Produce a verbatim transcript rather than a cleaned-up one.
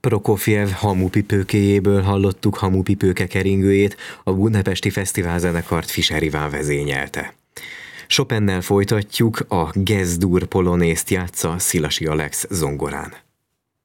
Prokofjev hamupipőkéjéből hallottuk hamupipőke keringőjét, a Budapesti Fesztiválzenekart Fischer Iván vezényelte. Chopinnel folytatjuk, a Gess-dur polonészt játsza Szilasi Alex zongorán.